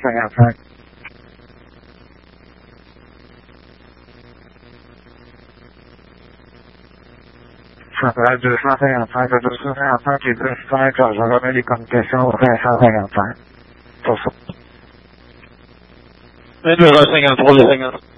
55. La 255, la 255 et 25, je remets les communications au 555. Pour ça. 5253, 50.